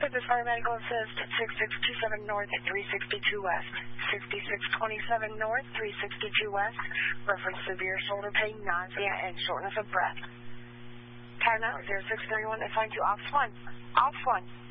this paramedical assist at 6627 North at 362 West. 6627 North, 362 West. Reference severe shoulder pain, nausea, and shortness of breath. Timeout 0631 assigned to Ops 1. Ops 1.